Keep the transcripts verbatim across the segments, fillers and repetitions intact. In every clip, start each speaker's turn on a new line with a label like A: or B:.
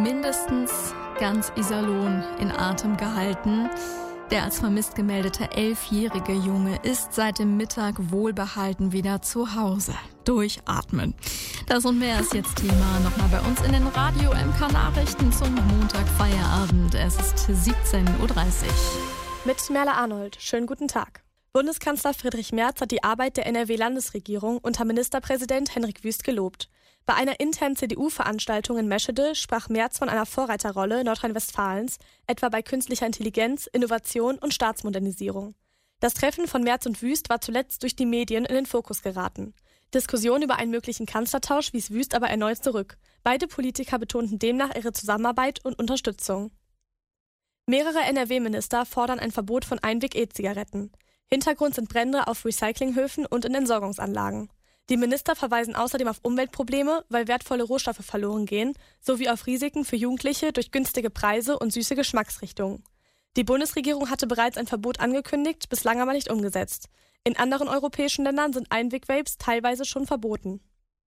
A: mindestens ganz Iserlohn in Atem gehalten. Der als vermisst gemeldete elfjährige Junge ist seit dem Mittag wohlbehalten wieder zu Hause. Durchatmen. Das und mehr ist jetzt Thema nochmal bei uns in den Radio M K Nachrichten zum Montagfeierabend. Es ist siebzehn Uhr dreißig.
B: Mit Merle Arnold. Schönen guten Tag. Bundeskanzler Friedrich Merz hat die Arbeit der N R W-Landesregierung unter Ministerpräsident Henrik Wüst gelobt. Bei einer internen C D U-Veranstaltung in Meschede sprach Merz von einer Vorreiterrolle Nordrhein-Westfalens, etwa bei künstlicher Intelligenz, Innovation und Staatsmodernisierung. Das Treffen von Merz und Wüst war zuletzt durch die Medien in den Fokus geraten. Diskussion über einen möglichen Kanzlertausch wies Wüst aber erneut zurück. Beide Politiker betonten demnach ihre Zusammenarbeit und Unterstützung. Mehrere N R W-Minister fordern ein Verbot von Einweg-E-Zigaretten. Hintergrund sind Brände auf Recyclinghöfen und in Entsorgungsanlagen. Die Minister verweisen außerdem auf Umweltprobleme, weil wertvolle Rohstoffe verloren gehen, sowie auf Risiken für Jugendliche durch günstige Preise und süße Geschmacksrichtungen. Die Bundesregierung hatte bereits ein Verbot angekündigt, bislang aber nicht umgesetzt. In anderen europäischen Ländern sind Einweg-Vapes teilweise schon verboten.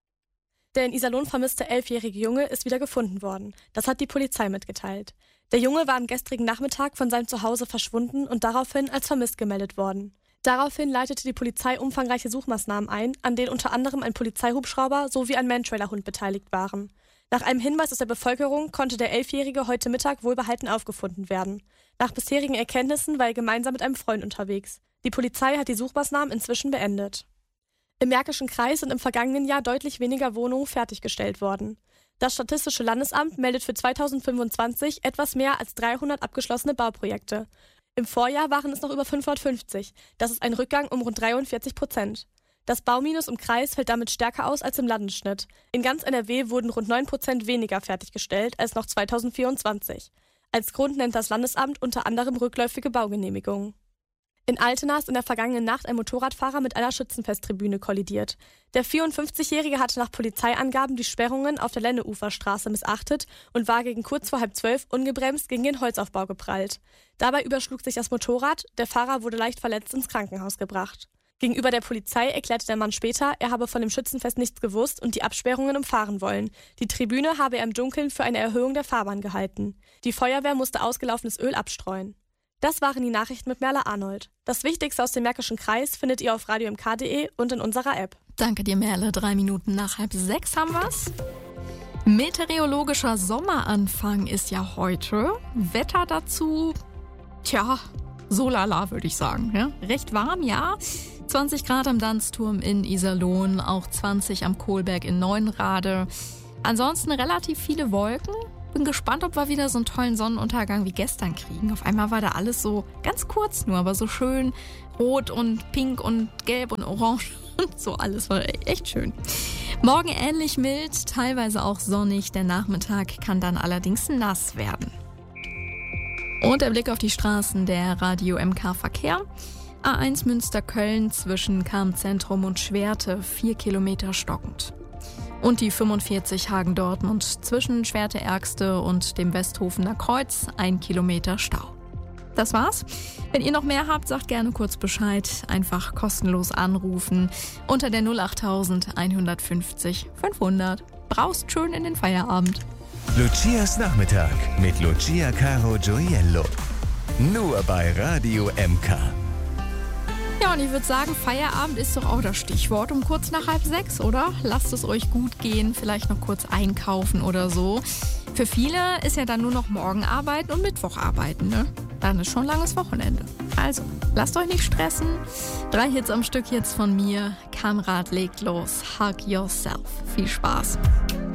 B: Der in Iserlohn vermisste elfjährige Junge ist wieder gefunden worden. Das hat die Polizei mitgeteilt. Der Junge war am gestrigen Nachmittag von seinem Zuhause verschwunden und daraufhin als vermisst gemeldet worden. Daraufhin leitete die Polizei umfangreiche Suchmaßnahmen ein, an denen unter anderem ein Polizeihubschrauber sowie ein Mantrailer-Hund beteiligt waren. Nach einem Hinweis aus der Bevölkerung konnte der Elfjährige heute Mittag wohlbehalten aufgefunden werden. Nach bisherigen Erkenntnissen war er gemeinsam mit einem Freund unterwegs. Die Polizei hat die Suchmaßnahmen inzwischen beendet. Im Märkischen Kreis sind im vergangenen Jahr deutlich weniger Wohnungen fertiggestellt worden. Das Statistische Landesamt meldet für zweitausendfünfundzwanzig etwas mehr als dreihundert abgeschlossene Bauprojekte. Im Vorjahr waren es noch über fünfhundertfünfzig. Das ist ein Rückgang um rund dreiundvierzig Prozent. Das Bauminus im Kreis fällt damit stärker aus als im Landesschnitt. In ganz N R W wurden rund neun Prozent weniger fertiggestellt als noch zweitausendvierundzwanzig. Als Grund nennt das Landesamt unter anderem rückläufige Baugenehmigungen. In Altena ist in der vergangenen Nacht ein Motorradfahrer mit einer Schützenfesttribüne kollidiert. Der vierundfünfzigjährige hatte nach Polizeiangaben die Sperrungen auf der Lenneuferstraße missachtet und war gegen kurz vor halb zwölf ungebremst gegen den Holzaufbau geprallt. Dabei überschlug sich das Motorrad, der Fahrer wurde leicht verletzt ins Krankenhaus gebracht. Gegenüber der Polizei erklärte der Mann später, er habe von dem Schützenfest nichts gewusst und die Absperrungen umfahren wollen. Die Tribüne habe er im Dunkeln für eine Erhöhung der Fahrbahn gehalten. Die Feuerwehr musste ausgelaufenes Öl abstreuen. Das waren die Nachrichten mit Merle Arnold. Das Wichtigste aus dem Märkischen Kreis findet ihr auf radio m k punkt d e und in unserer App.
A: Danke dir, Merle. Drei Minuten nach halb sechs haben wir's. Meteorologischer Sommeranfang ist ja heute. Wetter dazu, tja, so lala, würde ich sagen. Ja? Recht warm, ja. zwanzig Grad am Danzturm in Iserlohn, auch zwanzig am Kohlberg in Neuenrade. Ansonsten relativ viele Wolken. Bin gespannt, ob wir wieder so einen tollen Sonnenuntergang wie gestern kriegen. Auf einmal war da alles so ganz kurz nur, aber so schön rot und pink und gelb und orange. So alles war echt schön. Morgen ähnlich mild, teilweise auch sonnig. Der Nachmittag kann dann allerdings nass werden. Und der Blick auf die Straßen der Radio M K Verkehr. A eins Münster-Köln zwischen Karmzentrum und Schwerte, vier Kilometer stockend. Und die fünfundvierzig Hagen-Dortmund zwischen Schwerte-Ergste und dem Westhofener Kreuz, ein Kilometer Stau. Das war's. Wenn ihr noch mehr habt, sagt gerne kurz Bescheid. Einfach kostenlos anrufen unter der null acht eins fünfzig fünfhundert. Braust schön in den Feierabend.
C: Lucias Nachmittag mit Lucia Caro Gioiello. Nur bei Radio M K.
A: Ja, und ich würde sagen, Feierabend ist doch auch das Stichwort um kurz nach halb sechs, oder? Lasst es euch gut gehen, vielleicht noch kurz einkaufen oder so. Für viele ist ja dann nur noch morgen arbeiten und Mittwoch arbeiten, ne? Dann ist schon langes Wochenende. Also, lasst euch nicht stressen. Drei Hits am Stück jetzt von mir. Kamrat legt los. Hug yourself. Viel Spaß.